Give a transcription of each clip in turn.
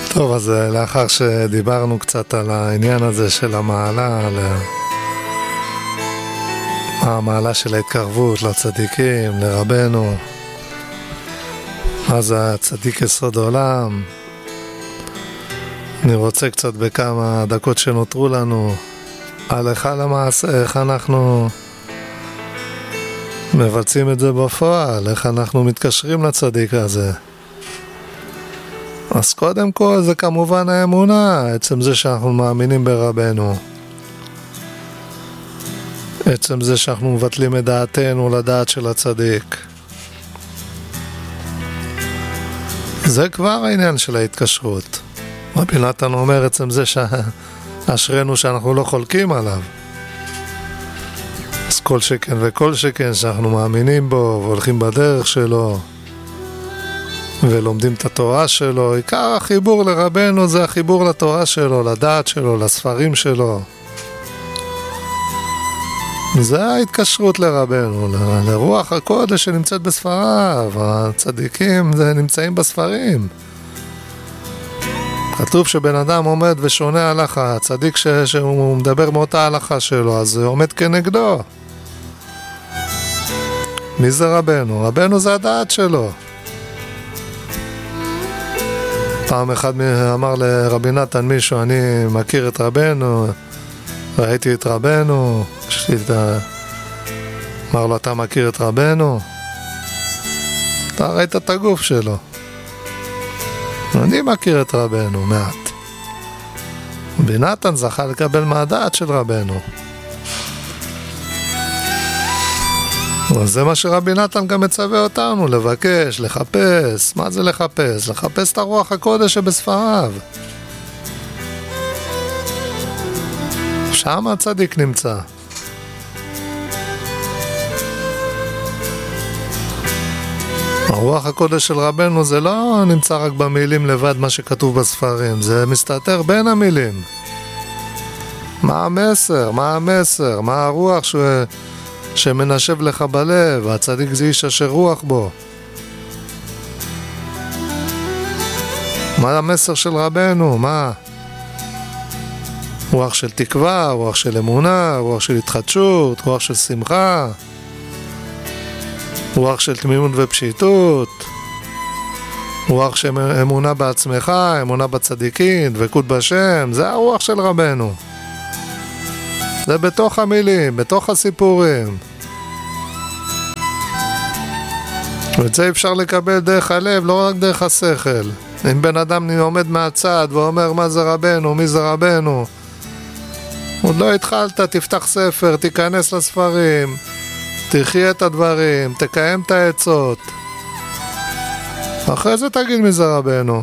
טוב, אז לאחר שדיברנו קצת על העניין הזה של המעלה, על המעלה של ההתקרבות לצדיקים, לרבנו, אז הצדיק יסוד עולם, אני רוצה קצת בכמה דקות שנותרו לנו, הלכה למעשה, איך אנחנו מבצעים את זה בפועל, איך אנחנו מתקשרים לצדיק הזה. אז קודם כל זה כמובן האמונה, עצם זה שאנחנו מאמינים ברבנו, עצם זה שאנחנו מבטלים את דעתנו לדעת של הצדיק, זה כבר העניין של ההתקשרות. רבי נתן אומר עצם זה שאשרנו שאנחנו לא חולקים עליו, אז כל שכן וכל שכן שאנחנו מאמינים בו והולכים בדרך שלו ולומדים את התורה שלו. עיקר החיבור לרבנו זה החיבור לתורה שלו, לדעת שלו, לספרים שלו, זה ההתקשרות לרבנו, לרוח הקודש שנמצאת בספריו. הצדיקים זה נמצאים בספרים, כתוב שבן אדם עומד ושונה הלכה, הצדיק שהוא מדבר מאותה הלכה שלו, אז זה עומד כנגדו. מי זה רבנו? רבנו זה הדעת שלו. פעם אחד אמר לרבי נתן מישהו, אני מכיר את רבנו, ראיתי את רבנו, אמר לו, אתה מכיר את רבנו? אתה ראית את הגוף שלו. אני מכיר את רבנו מעט. רבי נתן זכה לקבל מהדעת של רבנו. אז זה מה שרבי נתן גם מצווה אותנו, לבקש, לחפש. מה זה לחפש? לחפש את הרוח הקודש שבספריו. שם הצדיק נמצא. הרוח הקודש של רבנו זה לא נמצא רק במילים לבד מה שכתוב בספרים, זה מסתתר בין המילים. מה המסר? מה המסר? מה הרוח שמנשב לך בלב? הצדיק זה איש אשר רוח בו. מה המסר של רבנו? מה? רוח של תקווה, רוח של אמונה, רוח של התחדשות, רוח של שמחה, רוח של תמימות ופשיטות, רוח של אמונה בעצמך, אמונה בצדיקים, דבקות בשם. זה הרוח של רבנו, זה בתוך המילים, בתוך הסיפורים, ואת זה אפשר לקבל דרך הלב, לא רק דרך השכל. אם בן אדם עומד מהצד ואומר מה זה רבנו, מי זה רבנו, עוד לא התחלת, תפתח ספר, תיכנס לספרים, תחיה את הדברים, תקיים את העצות, אחרי זה תגיד מי זה רבנו.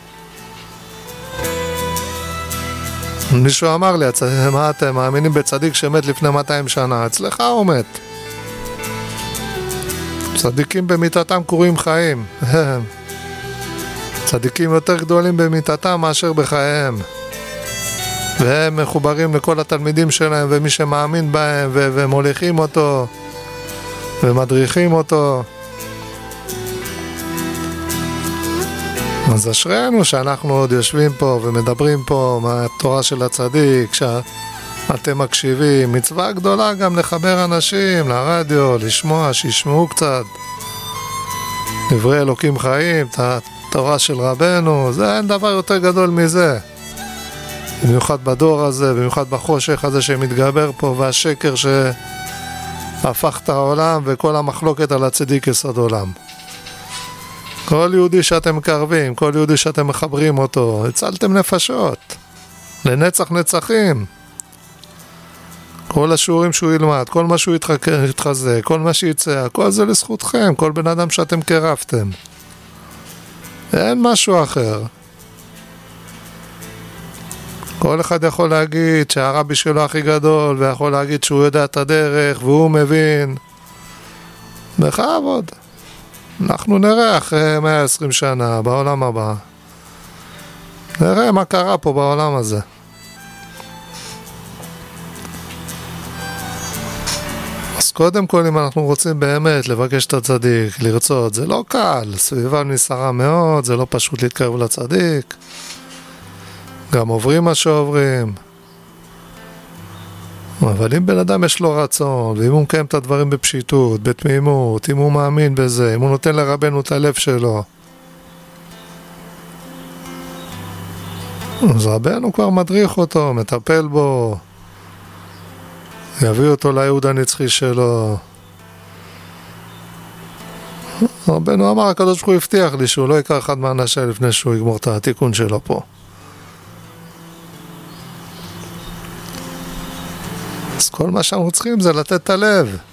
מישהו אמר לי, מה אתם מאמינים בצדיק שמת לפני 200 שנה? אצלך הוא מת. צדיקים במיטתם קוראים חיים. צדיקים יותר גדולים במיטתם מאשר בחייהם, והם מחוברים לכל התלמידים שלהם ומי שמאמין בהם, ומוליכים אותו ומדריכים אותו. אז אשרינו שאנחנו עוד יושבים פה ומדברים פה מהתורה של הצדיק, שאתם מקשיבים. מצווה גדולה גם לחבר אנשים לרדיו, לשמוע, שישמעו קצת דברי אלוקים חיים, את התורה של רבנו. זה אין דבר יותר גדול מזה, במיוחד בדור הזה, במיוחד בחושך הזה שמתגבר פה, והשקר שהפך את העולם, וכל המחלוקת על הצדיק יסוד עולם. כל יהודי שאתם מקרבים, כל יהודי שאתם מחברים אותו, הצלתם נפשות לנצח נצחים. כל השיעורים שהוא ילמד, כל מה שהוא יתחזק, כל מה שיצא, כל זה לזכותכם, כל בן אדם שאתם קרבתם. אין משהו אחר. כל אחד יכול להגיד שהרבי שלו הכי גדול, ויכול להגיד שהוא יודע את הדרך והוא מבין. בכבוד. אנחנו נראה אחרי 120 שנה בעולם הבא, נראה מה קרה פה בעולם הזה. אז קודם כל, אם אנחנו רוצים באמת לבקש את הצדיק, לרצות, זה לא קל, סביבה נסערה מאוד, זה לא פשוט להתקרב לצדיק. גם עוברים מה שעוברים. אבל אם בן אדם יש לו רצון, ואם הוא מקיים את הדברים בפשיטות, בתמימות, אם הוא מאמין בזה, אם הוא נותן לרבנו את הלב שלו, אז רבנו כבר מדריך אותו, מטפל בו, יביא אותו לייעוד הנצחי שלו. רבנו אמר, הקדוש ברוך הוא הבטיח לי שהוא לא יקרא אחד מהאנשי לפני שהוא יגמור את התיקון שלו פה. אז כל מה שאנחנו צריכים זה לתת את הלב.